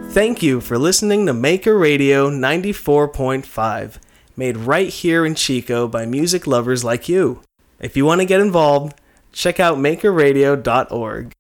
Thank you for listening to Maker Radio 94.5, made right here in Chico by music lovers like you. If you want to get involved, check out makerradio.org.